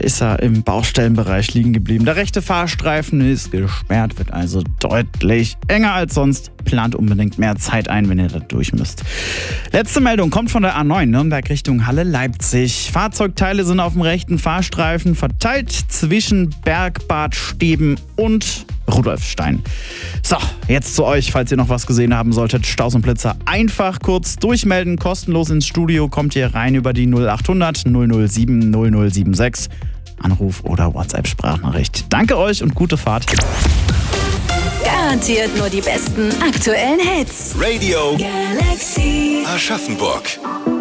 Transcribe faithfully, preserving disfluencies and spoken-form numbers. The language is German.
ist er im Baustellenbereich liegen geblieben. Der rechte Fahrstreifen ist gesperrt, wird also deutlich enger als sonst. Plant unbedingt mehr Zeit ein, wenn ihr da durch müsst. Letzte Meldung kommt von der A neun, Nürnberg Richtung Halle-Leipzig. Fahrzeugteile sind auf dem rechten Fahrstreifen verteilt zwischen Bergbad Steben und Rudolfstein. So, jetzt zu euch, falls ihr noch was gesehen haben solltet. Staus und Blitzer einfach kurz durchmelden, kostenlos ins Studio. Kommt ihr rein über die null acht hundert null null sieben null null sieben sechs. Anruf oder WhatsApp-Sprachnachricht. Danke euch und gute Fahrt. Garantiert nur die besten aktuellen Hits. Radio Galaxy Aschaffenburg.